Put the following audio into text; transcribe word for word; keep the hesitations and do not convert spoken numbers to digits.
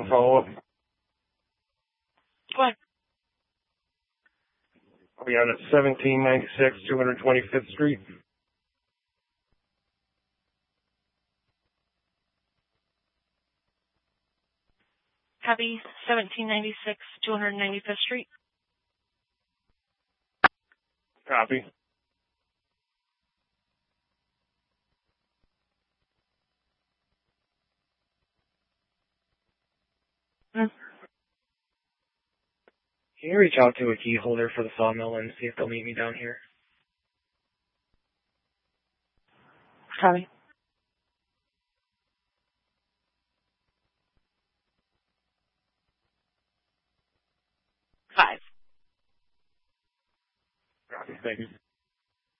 one follow-up. What? Are we on at seventeen ninety-six, two hundred twenty-fifth Street? Copy. seventeen ninety-six, two hundred ninety-fifth Street. Copy. Hmm. Can you reach out to a key holder for the sawmill and see if they'll meet me down here? Copy. Five. Copy. Thank you.